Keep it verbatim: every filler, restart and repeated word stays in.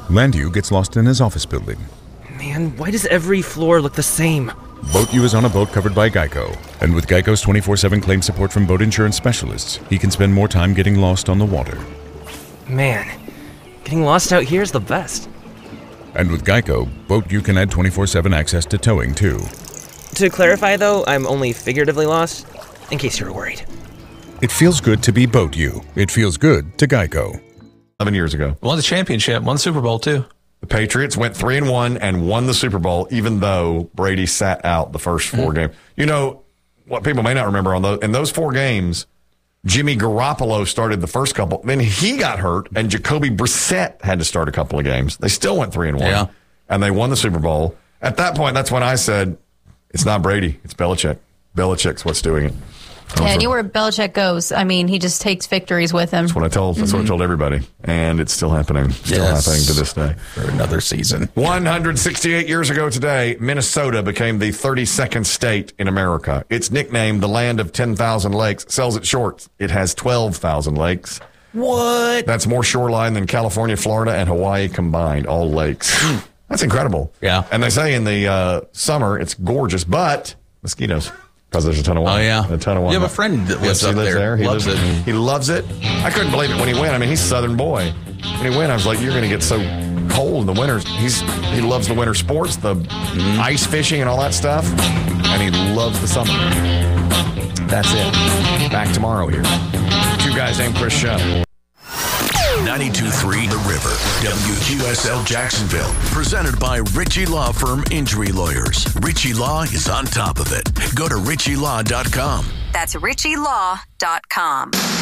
Landu gets lost in his office building. Man, why does every floor look the same? Boat U is on a boat covered by Geico, and with Geico's twenty-four seven claim support from boat insurance specialists, he can spend more time getting lost on the water. Man, getting lost out here is the best. And with Geico, Boat U can add twenty-four seven access to towing, too. To clarify, though, I'm only figuratively lost, in case you were worried. It feels good to be Boat U. It feels good to Geico. Eleven years ago. Won the championship, won the Super Bowl, too. The Patriots went three and one and won the Super Bowl, even though Brady sat out the first four games. You know, what people may not remember, on those, in those four games, Jimmy Garoppolo started the first couple. Then he got hurt, and Jacoby Brissett had to start a couple of games. They still went three and one, yeah. and they won the Super Bowl. At that point, that's when I said, it's not Brady, it's Belichick. Belichick's what's doing it. Yeah, anywhere Belichick goes, I mean, he just takes victories with him. That's what I told. That's mm-hmm. what I told everybody, and it's still happening. Still yes. happening to this day for another season. one hundred sixty-eight years ago today, Minnesota became the thirty-second state in America. Its nickname, the land of ten thousand lakes, sells it short. It has twelve thousand lakes. What? That's more shoreline than California, Florida, and Hawaii combined. All lakes. That's incredible. Yeah. And they say in the uh, summer it's gorgeous, but mosquitoes. Because there's a ton of wine. Oh, yeah. A ton of wine. You have a friend that lives yes, up he lives there. there. He loves lives, it. He loves it. I couldn't believe it when he went. I mean, he's a Southern boy. When he went, I was like, you're going to get so cold in the winters. He's He loves the winter sports, the mm-hmm. ice fishing and all that stuff. And he loves the summer. That's it. Back tomorrow here. Two guys named Chris Show. ninety-two point three The River, W Q S L Jacksonville. Presented by Ritchie Law Firm Injury Lawyers. Ritchie Law is on top of it. Go to ritchie law dot com. That's ritchie law dot com.